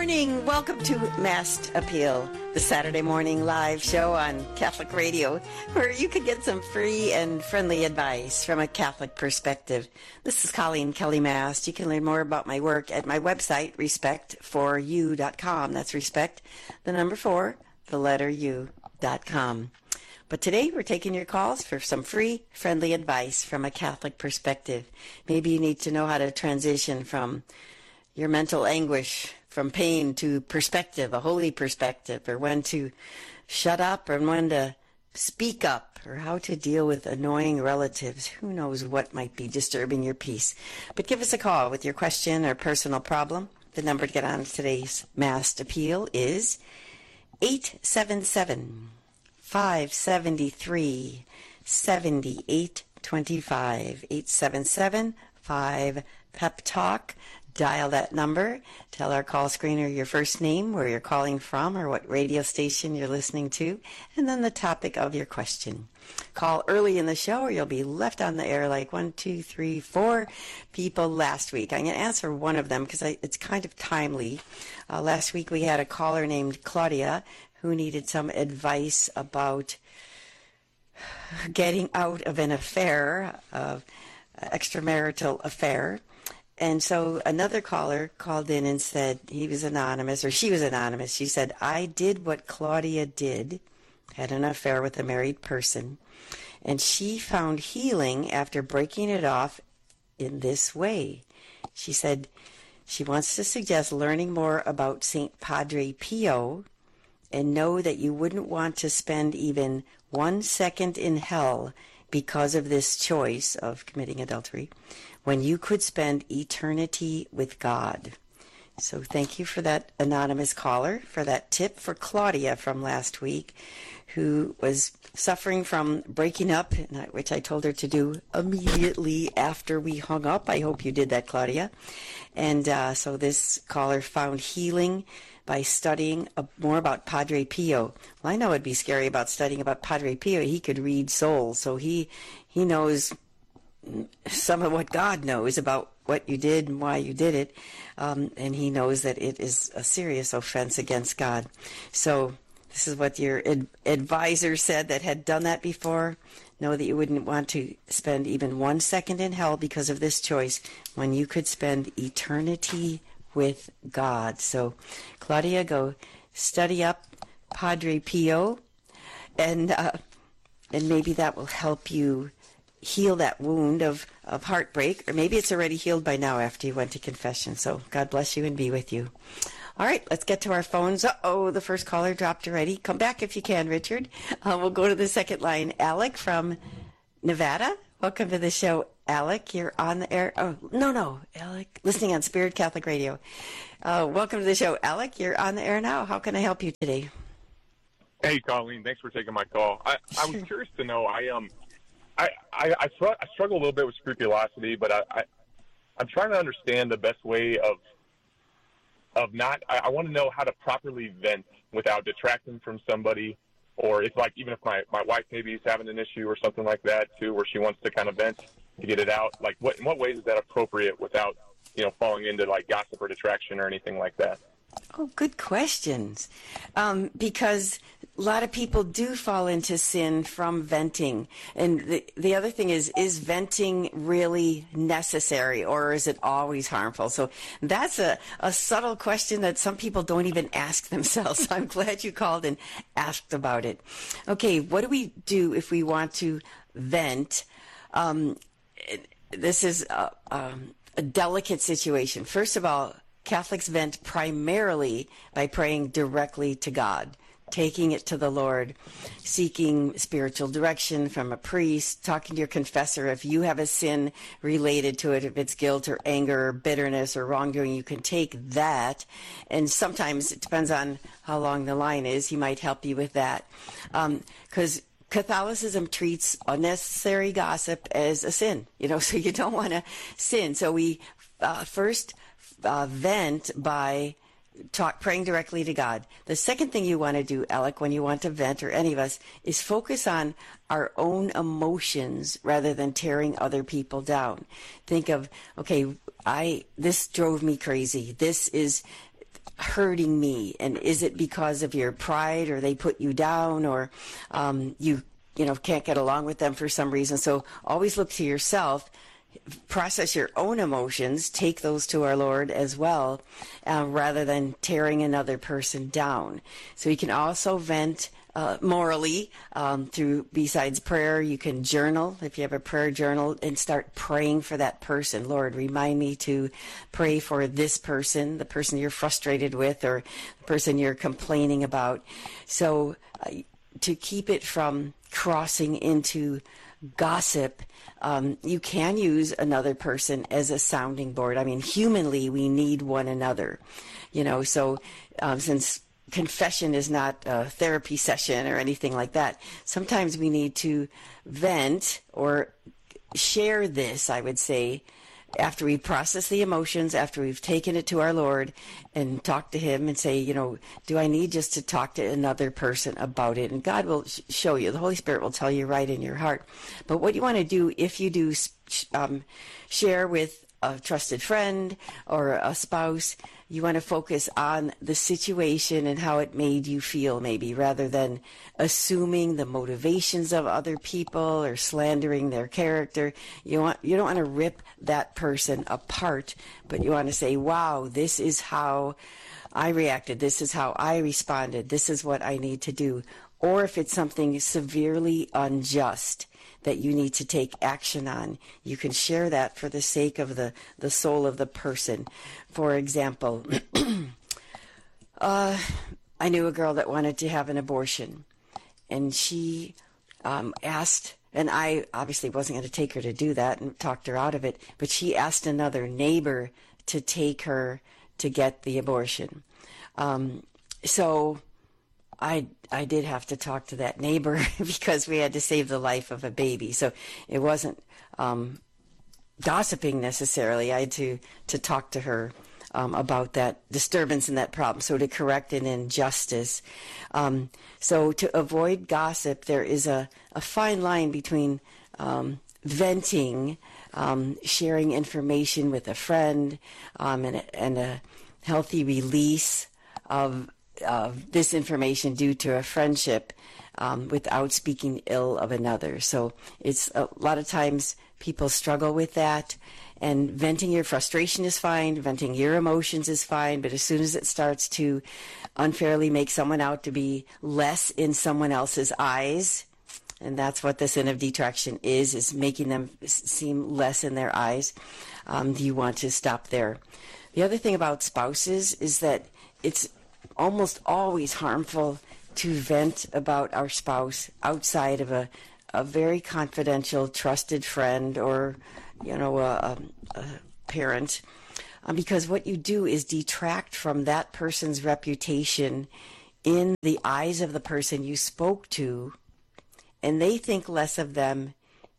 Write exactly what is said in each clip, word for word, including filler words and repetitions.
morning. Welcome to Masked Appeal, the Saturday morning live show on Catholic Radio, where you can get some free and friendly advice from a Catholic perspective. This is Colleen Kelly Mast. You can learn more about my work at my website, respect for you dot com. That's respect, the number four, the letter U dot com. But today we're taking your calls for some free, friendly advice from a Catholic perspective. Maybe you need to know how to transition from your mental anguish, from pain to perspective, a holy perspective, or when to shut up and when to speak up, or how to deal with annoying relatives. Who knows what might be disturbing your peace. But give us a call with your question or personal problem. The number to get on today's Masked Appeal is eight seven seven, five seven three, seven eight two five. eight seven seven, five, pep talk. Dial that number. Tell our call screener your first name, where you're calling from, or what radio station you're listening to, and then the topic of your question. Call early in the show or you'll be left on the air like one, two, three, four people last week. I'm going to answer one of them because it's kind of timely. Uh, last week we had a caller named Claudia who needed some advice about getting out of an affair, of extramarital affair. And so another caller called in and said, he was anonymous, or she was anonymous. She said, I did what Claudia did, had an affair with a married person, and she found healing after breaking it off in this way. She said she wants to suggest learning more about Saint Padre Pio, and know that you wouldn't want to spend even one second in hell because of this choice of committing adultery, when you could spend eternity with God. So thank you for that anonymous caller, for that tip for Claudia from last week, who was suffering from breaking up, which I told her to do immediately after we hung up. I hope you did that, Claudia. And uh, so this caller found healing by studying uh, more about Padre Pio. Well, I know it'd be scary about studying about Padre Pio. He could read souls, so he he knows some of what God knows about what you did and why you did it, um, and he knows that it is a serious offense against God. So this is what your ad- advisor said that had done that before. Know that you wouldn't want to spend even one second in hell because of this choice, when you could spend eternity with God. So, Claudia, go study up Padre Pio, and uh, and maybe that will help you heal that wound of, of heartbreak, or maybe it's already healed by now after you went to confession. So God bless you and be with you. All right, let's get to our phones. Uh-oh, the first caller dropped already. Come back if you can, Richard. Uh, we'll go to the second line. Alec from Nevada. Welcome to the show, Alec. You're on the air. Oh, no, no, Alec. Listening on Spirit Catholic Radio. Uh, welcome to the show, Alec. You're on the air now. How can I help you today? Hey, Colleen. Thanks for taking my call. I, I was curious to know, I um, I, I, I, str- I struggle a little bit with scrupulosity, but I, I, I'm trying to understand the best way of of not, I, I want to know how to properly vent without detracting from somebody, or if, like, even if my, my wife maybe is having an issue or something like that, too, where she wants to kind of vent to get it out. Like, what in what ways is that appropriate without, you know, falling into, like, gossip or detraction or anything like that? Oh, good questions. Um, because a lot of people do fall into sin from venting. And the, the other thing is, is venting really necessary, or is it always harmful? So that's a, a subtle question that some people don't even ask themselves. I'm glad you called and asked about it. Okay, what do we do if we want to vent? Um, this is a, um, a delicate situation. First of all, Catholics vent primarily by praying directly to God, taking it to the Lord, seeking spiritual direction from a priest, talking to your confessor if you have a sin related to it, if it's guilt or anger or bitterness or wrongdoing, you can take that. And sometimes it depends on how long the line is. He might help you with that. Because um, Catholicism treats unnecessary gossip as a sin, you know, so you don't want to sin. So we uh, first Uh, vent by talk, praying directly to God. The second thing you want to do, Alec, when you want to vent, or any of us, is focus on our own emotions rather than tearing other people down. Think of, okay, I this drove me crazy. This is hurting me? And is it because of your pride, or they put you down, or um, you you know can't get along with them for some reason? So always look to yourself, process your own emotions, take those to our Lord as well, uh, rather than tearing another person down. So you can also vent uh, morally um, through, besides prayer, you can journal. If you have a prayer journal, and start praying for that person. Lord, remind me to pray for this person, the person you're frustrated with, or the person you're complaining about. So uh, to keep it from crossing into gossip, um, you can use another person as a sounding board. I mean, humanly, we need one another, you know, so um, since confession is not a therapy session or anything like that, sometimes we need to vent or share this, I would say, after we process the emotions, after we've taken it to our Lord and talk to him and say, you know, do I need just to talk to another person about it? And God will sh- show you. The Holy Spirit will tell you right in your heart. But what you want to do, if you do um, share with a trusted friend or a spouse, you want to focus on the situation and how it made you feel, maybe, rather than assuming the motivations of other people or slandering their character. You want you don't want to rip that person apart, but you want to say, wow, this is how I reacted. This is how I responded. This is what I need to do. Or if it's something severely unjust that you need to take action on, you can share that for the sake of the, the soul of the person. For example, uh, I knew a girl that wanted to have an abortion, and she um, asked, and I obviously wasn't going to take her to do that and talked her out of it, but she asked another neighbor to take her to get the abortion. Um, so I I did have to talk to that neighbor because we had to save the life of a baby. So it wasn't um, gossiping necessarily. I had to, to talk to her um, about that disturbance and that problem, so to correct an injustice. Um, so to avoid gossip, there is a, a fine line between um, venting, um, sharing information with a friend, um, and, and a healthy release of Uh, this information due to a friendship um, without speaking ill of another. So it's a lot of times people struggle with that, and venting your frustration is fine, venting your emotions is fine, but as soon as it starts to unfairly make someone out to be less in someone else's eyes, and that's what the sin of detraction is, is making them seem less in their eyes, um, you want to stop there. The other thing about spouses is that it's almost always harmful to vent about our spouse outside of a, a very confidential, trusted friend or, you know, a, a parent, um, because what you do is detract from that person's reputation in the eyes of the person you spoke to, and they think less of them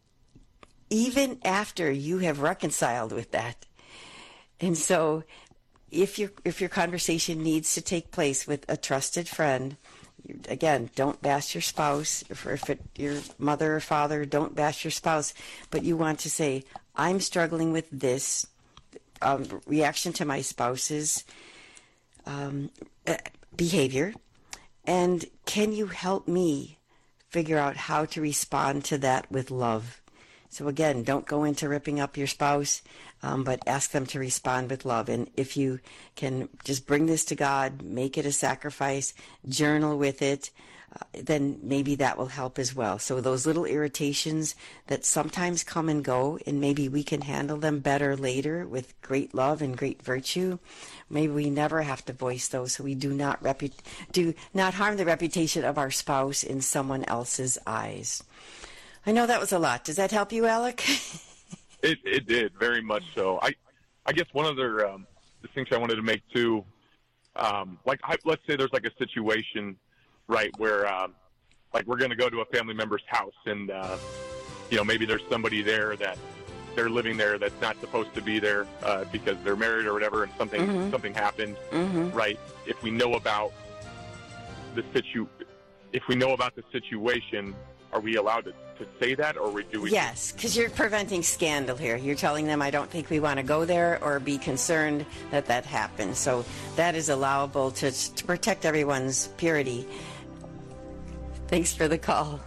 even after you have reconciled with that. And so If your if your conversation needs to take place with a trusted friend, you, again, don't bash your spouse. If, if it, your mother or father, don't bash your spouse. But you want to say, I'm struggling with this um, reaction to my spouse's um, behavior, and can you help me figure out how to respond to that with love? So again, don't go into ripping up your spouse, um, but ask them to respond with love. And if you can just bring this to God, make it a sacrifice, journal with it, uh, then maybe that will help as well. So those little irritations that sometimes come and go, and maybe we can handle them better later with great love and great virtue. Maybe we never have to voice those, so we do not repu- do not harm the reputation of our spouse in someone else's eyes. I know that was a lot. Does that help you, Alec? It it did, very much so. I I guess one other um, distinction I wanted to make too, um, like I, let's say there's like a situation, right, where um, like we're going to go to a family member's house, and uh, you know maybe there's somebody there that they're living there that's not supposed to be there uh, because they're married or whatever, and something mm-hmm. something happened, mm-hmm. right? If we know about the situ, if we know about the situation, are we allowed to, to say that, or do we? Yes, because you're preventing scandal here. You're telling them, I don't think we want to go there or be concerned that that happens. So that is allowable to, to protect everyone's purity. Thanks for the call.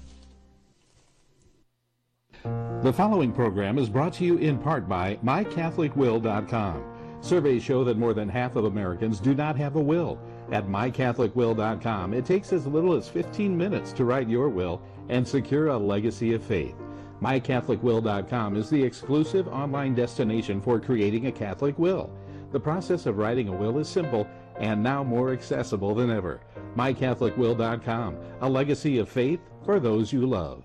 The following program is brought to you in part by my catholic will dot com. Surveys show that more than half of Americans do not have a will. At my catholic will dot com, it takes as little as fifteen minutes to write your will and secure a legacy of faith. my catholic will dot com is the exclusive online destination for creating a Catholic will. The process of writing a will is simple and now more accessible than ever. my catholic will dot com, a legacy of faith for those you love.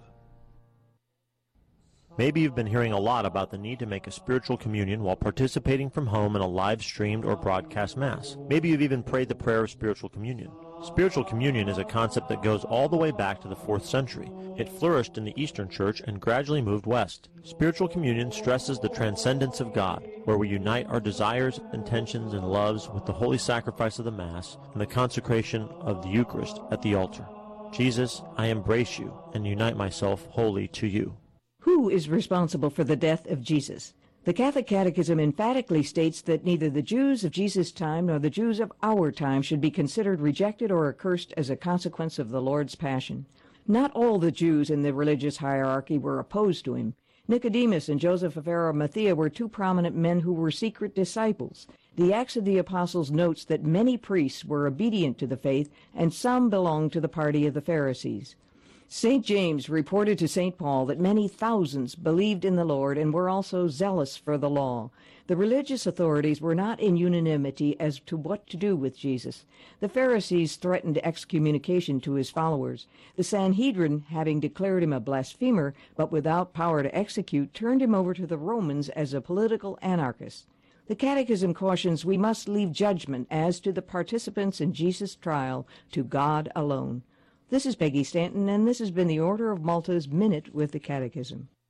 Maybe you've been hearing a lot about the need to make a spiritual communion while participating from home in a live-streamed or broadcast Mass. Maybe you've even prayed the prayer of spiritual communion. Spiritual communion is a concept that goes all the way back to the fourth century. It flourished in the Eastern Church and gradually moved west. Spiritual communion stresses the transcendence of God, where we unite our desires, intentions, and loves with the holy sacrifice of the Mass and the consecration of the Eucharist at the altar. Jesus, I embrace you and unite myself wholly to you. Who is responsible for the death of Jesus? The Catholic Catechism emphatically states that neither the Jews of Jesus' time nor the Jews of our time should be considered rejected or accursed as a consequence of the Lord's passion. Not all the Jews in the religious hierarchy were opposed to him. Nicodemus and Joseph of Arimathea were two prominent men who were secret disciples. The Acts of the Apostles notes that many priests were obedient to the faith, and some belonged to the party of the Pharisees. Saint James reported to Saint Paul that many thousands believed in the Lord and were also zealous for the law. The religious authorities were not in unanimity as to what to do with Jesus. The Pharisees threatened excommunication to his followers. The Sanhedrin, having declared him a blasphemer, but without power to execute, turned him over to the Romans as a political anarchist. The Catechism cautions we must leave judgment as to the participants in Jesus' trial to God alone. This is Peggy Stanton, and this has been the Order of Malta's Minute with the Catechism.